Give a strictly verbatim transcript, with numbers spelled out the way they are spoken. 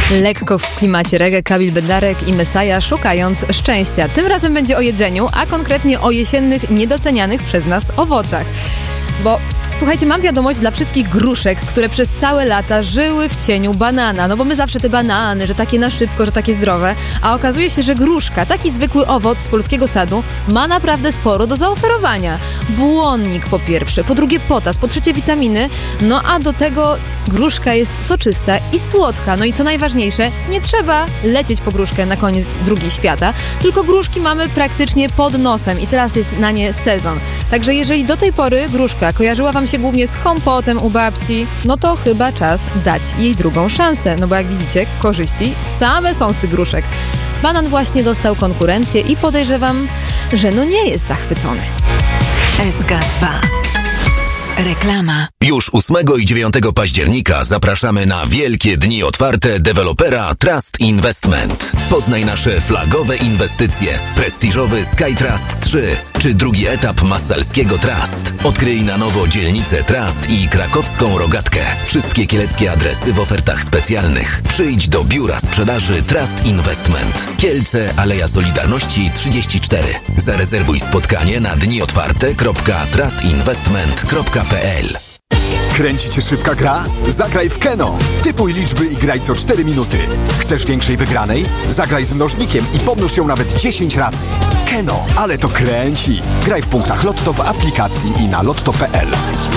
Lekko w klimacie reggae Kamil Bednarek i Messiah, szukając szczęścia. Tym razem będzie o jedzeniu, a konkretnie o jesiennych, niedocenianych przez nas owocach. Bo słuchajcie, mam wiadomość dla wszystkich gruszek, które przez całe lata żyły w cieniu banana. No bo my zawsze te banany, że takie na szybko, że takie zdrowe. A okazuje się, że gruszka, taki zwykły owoc z polskiego sadu, ma naprawdę sporo do zaoferowania. Błonnik po pierwsze, po drugie potas, po trzecie witaminy. No a do tego gruszka jest soczysta i słodka. No i co najważniejsze, nie trzeba lecieć po gruszkę na koniec drugiej świata, tylko gruszki mamy praktycznie pod nosem i teraz jest na nie sezon. Także jeżeli do tej pory gruszka kojarzyła wam się głównie z kompotem u babci, no to chyba czas dać jej drugą szansę. No bo jak widzicie, korzyści same są z tych gruszek. Banan właśnie dostał konkurencję i podejrzewam, że no nie jest zachwycony. S K dwa. Reklama. Już ósmego i dziewiątego października zapraszamy na wielkie dni otwarte dewelopera Trust Investment. Poznaj nasze flagowe inwestycje. Prestiżowy SkyTrust trzy czy drugi etap Massalskiego Trust. Odkryj na nowo dzielnicę Trust i krakowską Rogatkę. Wszystkie kieleckie adresy w ofertach specjalnych. Przyjdź do biura sprzedaży Trust Investment. Kielce, Aleja Solidarności trzydzieści cztery. Zarezerwuj spotkanie na dni otwarte kropka trust investment kropka p l. Kręci cię szybka gra? Zagraj w Keno. Typuj liczby i graj co cztery minuty. Chcesz większej wygranej? Zagraj z mnożnikiem i pomnóż ją nawet dziesięć razy. Keno, ale to kręci. Graj w punktach Lotto w aplikacji i na lotto kropka p l.